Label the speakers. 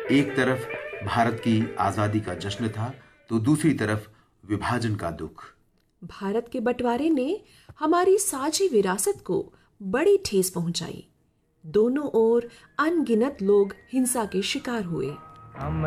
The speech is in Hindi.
Speaker 1: एक तरफ भारत की आजादी का जश्न था तो दूसरी तरफ विभाजन का दुख।
Speaker 2: भारत के बंटवारे ने हमारी साझी विरासत को बड़ी ठेस पहुंचाई। दोनों ओर अनगिनत लोग हिंसा के शिकार हुए।
Speaker 3: हम